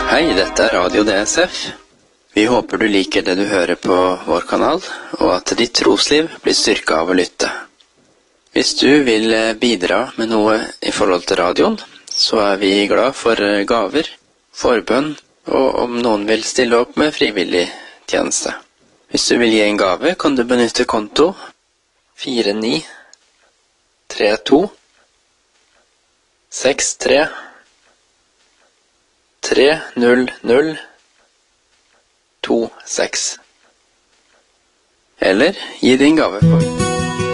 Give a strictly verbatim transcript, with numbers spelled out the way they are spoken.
Hei, dette er Radio D S F. Vi håper du liker det du hører på vår kanal, og at ditt trosliv blir styrket av å lytte. Hvis du vil bidra med noe i forhold til radioen, så er vi glad for gaver, forbønn, og om noen vil stille opp med frivillig tjeneste. Hvis du vil gi en gave, kan du benytte konto fire ni tre to seks tre tre null null to seks. Eller gi din gave på